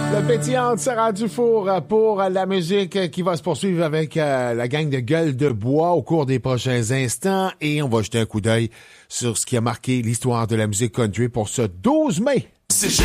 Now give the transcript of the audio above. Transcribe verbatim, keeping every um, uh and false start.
Le pétillante Sarah Dufour pour la musique qui va se poursuivre avec euh, la gang de Gueule de Bois au cours des prochains instants. Et on va jeter un coup d'œil sur ce qui a marqué l'histoire de la musique country pour ce douze mai. C'est